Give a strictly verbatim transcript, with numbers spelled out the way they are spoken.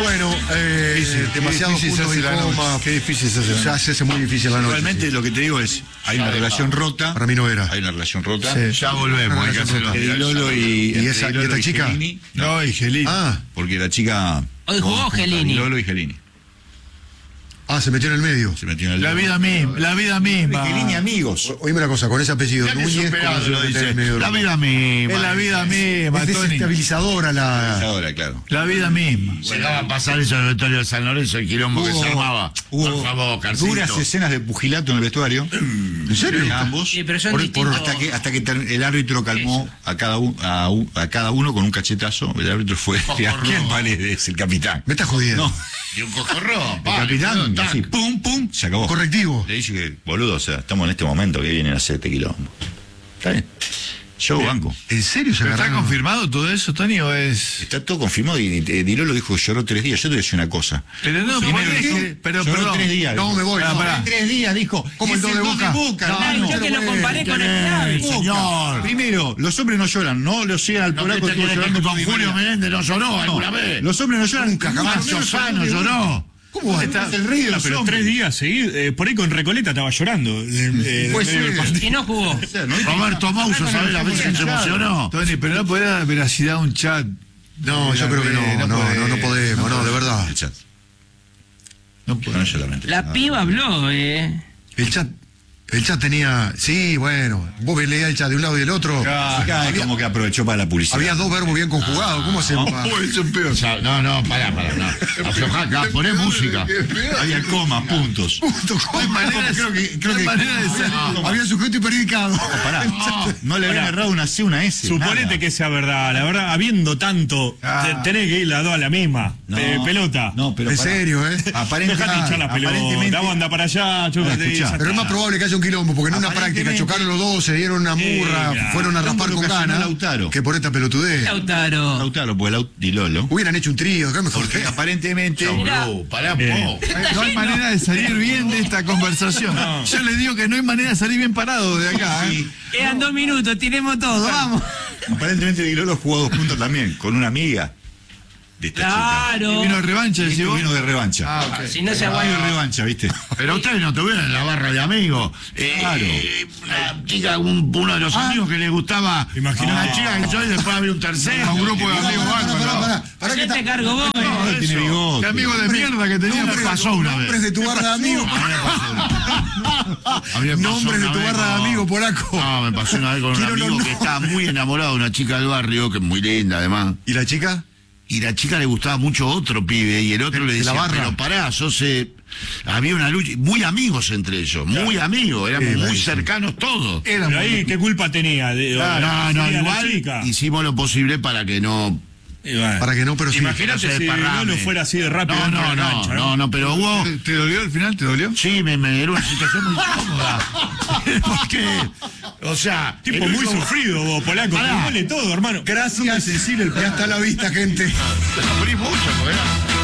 Bueno, eh, difícil, demasiado qué difícil puntos se y hace la coma. noche. Qué difícil se hace la Se noche. hace, se hace muy difícil la noche. Realmente sí. lo que te digo es, hay una relación rota. Para mí no era. Hay una relación rota. Sí. Ya volvemos, hay que hacerlo. De Di Lolo y, ¿Y entre esa- Di y Lolo esta chica? Gelini. No, y Gelini. Ah, Porque la chica... Hoy jugó Gelini. Di Lolo y Gelini. ah, se metió en el medio. Se metió en el La vida misma, la vida misma. Gelini amigos. Oíme una cosa, con ese apellido, Ya que Núñez, superado ¿cómo se lo va a meter en dice. el medio? La vida misma. Es la vida misma, Es Tony. desestabilizadora la... Ahora, claro. La vida misma. Llegaba a pasar eso en el vestuario de San Lorenzo, el quilombo que se armaba. Hubo Por favor, Carcito. duras escenas de pugilato en el vestuario. ¿En serio? De ambos. Sí, pero son Por- por- distintos. hasta que hasta que ter- el árbitro calmó a cada, un- a, un- a cada uno con un cachetazo. El árbitro fue Adrián Paredes, el capitán. Me estás jodiendo. No, Y un cocorrón, el pa, capitán, tac. así, pum, pum, se acabó. Correctivo. Le dice que, boludo, o sea, estamos en este momento que vienen a hacer este quilombo. Está bien. Yo banco. ¿En serio se ¿Pero está agarraron? confirmado todo eso, Tony, o es...? Está todo confirmado y eh, Di Lolo dijo que lloró tres días. Yo te voy a decir una cosa. Pero no, Primero ¿por qué? dijo, Pero, lloró perdón. tres días. No, dijo. me voy. Pará, no. pará. Tres días, dijo. ¿Cómo el es dos de dos Boca? Boca, No, hermano. Yo que lo comparé con el Xavi. Señor. Primero, los hombres no lloran, no lo sigan al ¿No polaco. te estuvo crees que llorando con Di Julio María. Menéndez no lloró alguna vez? Los hombres no lloran Nunca, jamás. Nunca, Sosano lloró. ¿Cómo va? Es el rey de los Pero hombres. tres días seguidos, eh, por ahí con Recoleta estaba llorando. eh, eh, Pues en medio del sí. partido. Y no jugó. O sea, no hay- Roberto Mauso, ¿sabes la vez que se emocionó? Tony, pero no podés dar veracidad a un chat. No, yo creo que no, no, no, no, no podemos, no, de verdad. El chat. No No, podés. yo lamento. La No. piba habló, eh. El chat, el chat tenía, sí, bueno, vos leías el chat de un lado y del otro. Acá es como que aprovechó para la publicidad. Había dos verbos bien conjugados, ¿cómo se llama? Eso es peor. O sea, no, no, pará, pará, no. Aflojá acá, poné música. Había comas, puntos. Punto, No hay coma. manera de- creo que- creo no hay que- manera de salir. Había sujeto y predicado. Pará. No le habían Pará. agarrado una C, una S. Suponete nada. que sea verdad, la verdad, habiendo tanto, Ah. te- tenés que ir las dos a la misma. No, eh, pelota. No, pero En pará. serio, ¿eh? Aparentemente, Dejate hinchar la pelota, aparentemente- vamos a andar para allá, chócate Escuchá, y ya Pero es está. más probable que haya un quilombo, porque en una práctica Aparentemente- chocaron los dos, se dieron una Sí, murra, claro. fueron a ¿Cómo raspar lo con ocasionó ganas, Lautaro? que por esta pelotudez. Lautaro. Lautaro, porque Laut Di Lolo. Hubieran hecho un trío, acá me Porque jodé. aparentemente. Mirá. Boludo, pará, Bien. po. No hay manera de salir bien de esta conversación. Yo les digo que no hay manera de salir bien parado de acá. ¿eh? Quedan dos minutos, tiremos todo, vamos. Aparentemente Di Lolo jugó dos puntos también, con una amiga de esta Claro. Vino de revancha, chica. decís Esto vos. vino de revancha. Ah, ok. Si no se Vino de aguanta. revancha, ¿viste? Pero ustedes no tuvieron en la barra de amigos. Eh, Claro. Una chica, un, uno de los amigos que le gustaba Imaginate. una chica que yo y después había un tercero. Un grupo de Pará, amigos pará, pará, bárbaros. pará, pará, que Hacete está- cargo vos. No, él tiene bigote. Qué amigo de mierda que tenía. Me pasó una Nombres vez. de tu barra de amigos. A mí me pasó Nombres de una tu vez barra de con- amigos, polaco. No, me pasó una vez con un Quiero los amigo que nombres. estaba muy enamorado de una chica del barrio, que es muy linda además. ¿Y la chica? Y la chica le gustaba mucho otro pibe, y el otro le de la decía, barra. pero pará, sos... eh, había una lucha, muy amigos entre ellos, muy amigos, éramos Sí, muy buenísimo. cercanos todos. Pero ahí, ¿qué culpa tenía? De, Claro, no, no, de la igual chica. hicimos lo posible para que no... Y bueno. Para que no, pero sí. Imagínate no se si desparrame. Lolo fuera así de rápido. No, dentro no, de la no, cancha, no, no, pero hubo... ¿Te, te dolió al final? ¿Te dolió? Sí, me, me era una situación muy cómoda. Porque, o sea... Tipo el muy único- sufrido, vos, polaco. Pará. Te duele todo, hermano. Gracias, Cecilia. Ya está a la vista, gente. Sufrí mucho, porque era-